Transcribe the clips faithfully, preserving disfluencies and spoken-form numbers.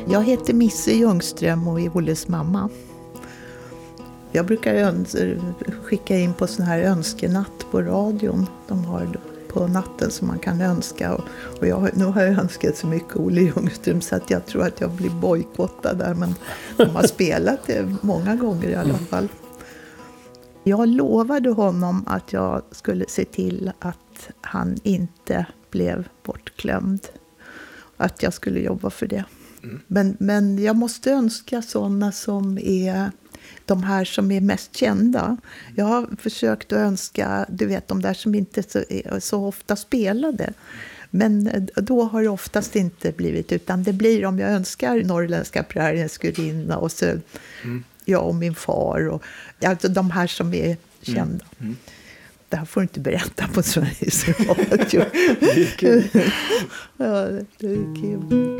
Jag heter Misse Ljungström och är Olles mamma. Jag brukar öns- skicka in på sån här önskenatt på radion. De har på natten som man kan önska. Och, och jag, nu har jag önskat så mycket Olle Ljungström så att jag tror att jag blir bojkottad där. Men de har spelat det många gånger i alla fall. Jag lovade honom att jag skulle se till att han inte blev bortglömd. Att jag skulle jobba för det. Mm. Men, men jag måste önska sådana som är de här som är mest kända. Jag har försökt att önska, du vet, de där som inte så, så ofta spelade. Men då har det oftast inte blivit, utan det blir om jag önskar Norrländska prärien Skurinna och så mm. jag och min far. Och, alltså de här som är kända. Mm. Mm. Det här får du inte berätta på Sveriges Radio. Det är kul. Ja, det är kul.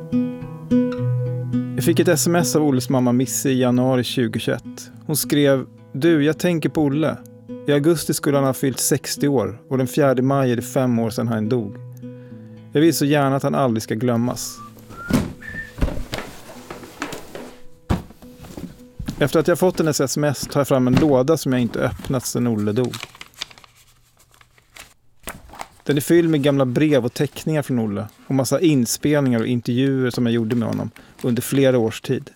Jag fick ett sms av Olles mamma Misse i januari tjugohundratjugoett. Hon skrev: Du, jag tänker på Olle. I augusti skulle han ha fyllt sextio år och den fjärde maj är det fem år sedan han dog. Jag vill så gärna att han aldrig ska glömmas. Efter att jag fått hennes sms tar jag fram en låda som jag inte öppnat sedan Olle dog. Den är fylld med gamla brev och teckningar från Olle och massa inspelningar och intervjuer som jag gjorde med honom under flera års tid.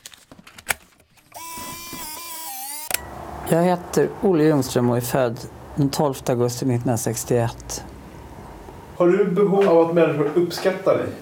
Jag heter Olle Ljungström och är född den tolfte augusti nittonhundrasextioett. Har du behov av att människor uppskattar dig?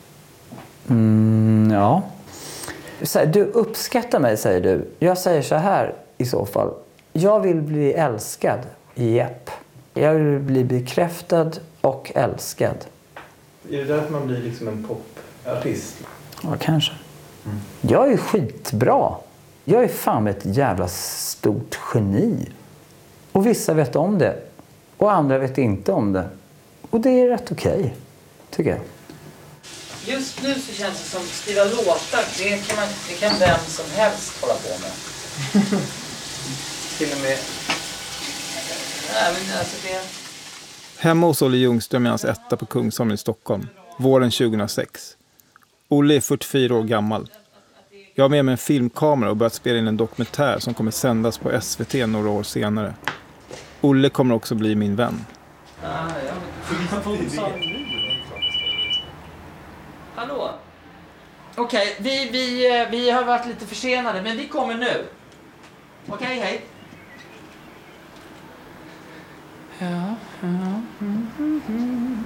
Mm, ja. Du uppskattar mig, säger du. Jag säger så här i så fall. Jag vill bli älskad. Jepp. Jag vill bli bekräftad och älskad. Är det därför man blir liksom en popartist? Ja, kanske. Mm. Jag är skitbra. Jag är fan ett jävla stort geni. Och vissa vet om det. Och andra vet inte om det. Och det är rätt okej, okay, tycker jag. Just nu så känns det som att skriva låtar. Det kan, man, det kan vem som helst hålla på med. Till och med... Nej, men alltså det... Hemma hos Olle Ljungström är hans etta på Kungsholmen i Stockholm. Våren tjugohundrasex. Olle är fyrtiofyra år gammal. Jag har med mig en filmkamera och börjat spela in en dokumentär som kommer sändas på S V T några år senare. Olle kommer också bli min vän. Ah, ja, men... Hallå? Okej, okay, vi, vi, vi har varit lite försenade, men vi kommer nu. Okej, okay, hej. Ja, ja. Mm, mm, mm.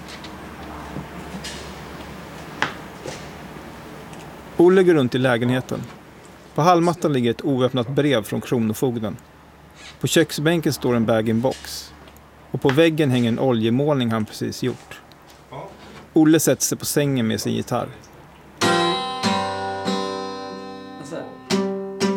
Olle går runt i lägenheten. På hallmattan ligger ett oöppnat brev från kronofogden. På köksbänken står en bag-in-box. Och på väggen hänger en oljemålning han precis gjort. Olle sätter sig på sängen med sin gitarr.